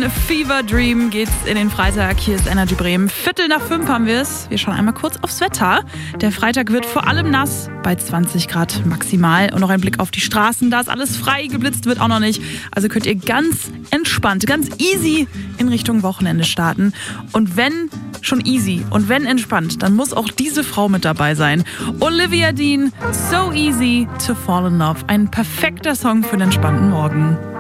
Von Fever Dream geht's in den Freitag. Hier ist Energy Bremen. 4:45 haben wir es. Wir schauen einmal kurz aufs Wetter. Der Freitag wird vor allem nass, bei 20 Grad maximal. Und noch ein Blick auf die Straßen. Da ist alles frei, geblitzt wird auch noch nicht. Also könnt ihr ganz entspannt, ganz easy in Richtung Wochenende starten. Und wenn schon easy und wenn entspannt, dann muss auch diese Frau mit dabei sein. Olivia Dean, So Easy to Fall in Love. Ein perfekter Song für einen entspannten Morgen.